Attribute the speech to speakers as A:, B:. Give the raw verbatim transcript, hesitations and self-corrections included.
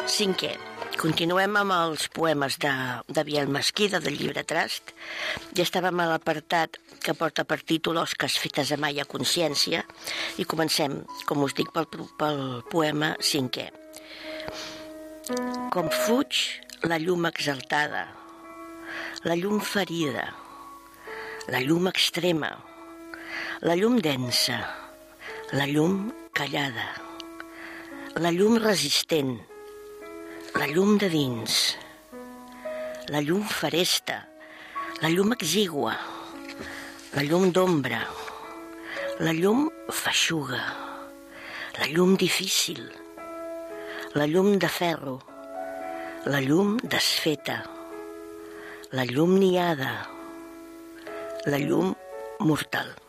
A: Cinquè, continuem amb els poemes de, de Biel Mesquida, del llibre Trast. Ja estàvem a l'apartat que porta per títol Osques fetes a mà i a consciència, i comencem, com us dic, pel, pel poema cinquè. Com fuig la llum exaltada, la llum ferida, la llum extrema, la llum densa, la llum callada, la llum resistent, la llum de dins, la llum feresta, la llum exigua, la llum d'ombra, la llum feixuga, la llum difícil, la llum de ferro, la llum desfeta, la llum niada, la llum mortal.